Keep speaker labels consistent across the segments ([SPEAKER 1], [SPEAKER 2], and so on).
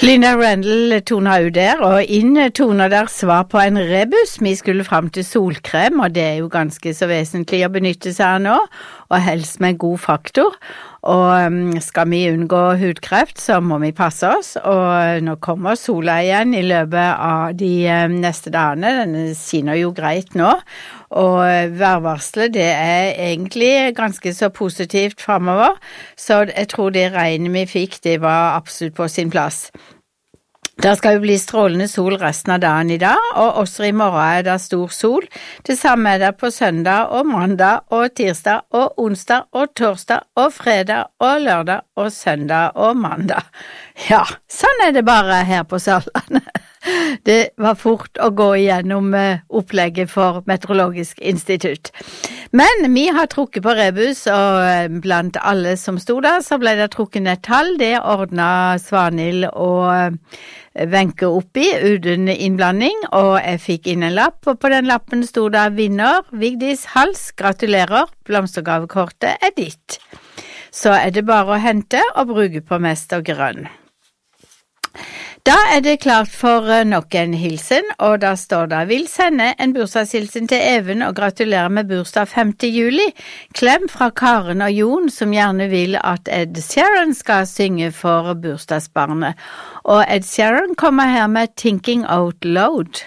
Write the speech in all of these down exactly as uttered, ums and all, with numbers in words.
[SPEAKER 1] Linda Randall tona ut der, og inn tona der svar på en rebus. Vi skulle frem til solkrem, og det er jo ganske så vesentlig å benytte seg av nå, og helst med god faktor. Og skal vi unngå hudkreft, så må vi passe oss, og nå kommer sola igjen i løpet av de neste dagene. Den skinner jo greit nå, og værvarslet det er egentlig ganske så positivt fremover, så jeg tror det regnet vi fikk, det var absolutt på sin plass. Det skal jo bli strålende sol resten av dagen i dag, og også i morgen er det stor sol. Det samme er det på søndag og mandag og tirsdag og onsdag og torsdag og fredag og lørdag og søndag og mandag. Ja, sånn er det bare her på Sørlandet. Det var fort å gå igjennom opplegget for Meteorologisk institutt. Men vi har trukket på rebus, og blant alle som stod der, så ble det trukket et tall. Det ordnet Svanhild og Wenche oppi uten innblanding, og jeg fikk inn en lapp, og på den lappen stod det vinner, Vigdis Hals, gratulerer, blomstergavekortet er ditt. Så er det bare å hente og bruke på Mester Grønn. Da er det klart for nok en hilsen, og da står det vil sende en bursdagshilsen til Even og gratulere med bursdag femte juli. Klem fra Karen og Jon, som gjerne vil at Ed Sheeran skal synge for bursdagsbarnet. Og Ed Sheeran kommer her med Thinking Out Loud.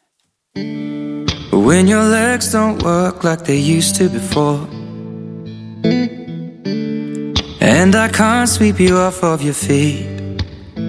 [SPEAKER 2] When your legs don't work like they used to before, and I can't sweep you off of your feet,